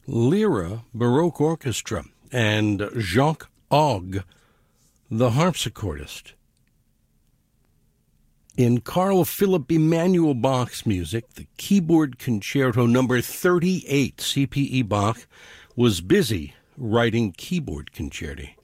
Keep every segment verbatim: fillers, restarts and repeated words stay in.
Lyra Baroque Orchestra and Jacques Ogg, the harpsichordist. In Carl Philipp Emanuel Bach's music, the keyboard concerto number thirty-eight, C P E Bach was busy writing keyboard concerti.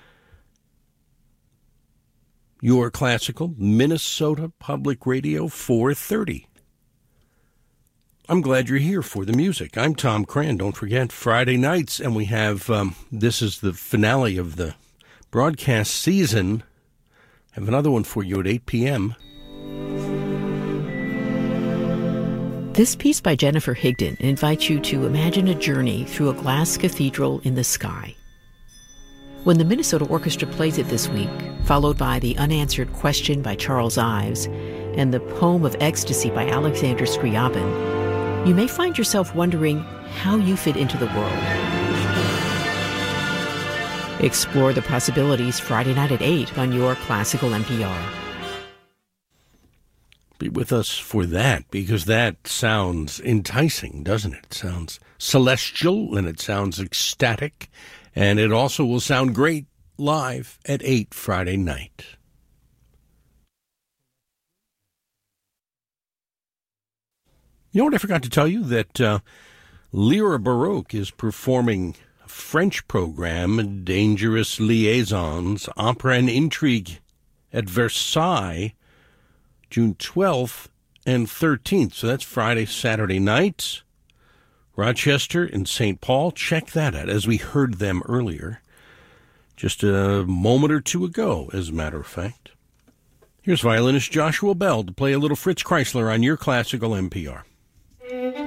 Your Classical, Minnesota Public Radio, four thirty. I'm glad you're here for the music. I'm Tom Cran. Don't forget, Friday nights, and we have, um, this is the finale of the broadcast season. I have another one for you at eight p.m. This piece by Jennifer Higdon invites you to imagine a journey through a glass cathedral in the sky. When the Minnesota Orchestra plays it this week, followed by the unanswered question by Charles Ives and the poem of ecstasy by Alexander Scriabin, you may find yourself wondering how you fit into the world. Explore the possibilities Friday night at eight on your Classical N P R. Be with us for that, because that sounds enticing, doesn't it? It sounds celestial, and it sounds ecstatic, and it also will sound great live at eight Friday night. You know what I forgot to tell you? That uh, Lyra Baroque is performing a French program, Dangerous Liaisons, Opera and Intrigue at Versailles, June twelfth and thirteenth. So that's Friday, Saturday night. Rochester and Saint Paul, check that out, as we heard them earlier, just a moment or two ago, as a matter of fact. Here's violinist Joshua Bell to play a little Fritz Kreisler on your Classical N P R.